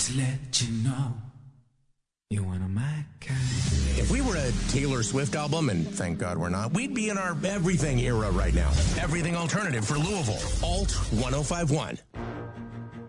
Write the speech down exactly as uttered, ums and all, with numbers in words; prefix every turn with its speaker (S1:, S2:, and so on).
S1: Just to let you know, you're one of my kind.
S2: If we were a Taylor Swift album, and thank God we're not, we'd be in our everything era right now. Everything alternative for Louisville. Alt ten fifty-one.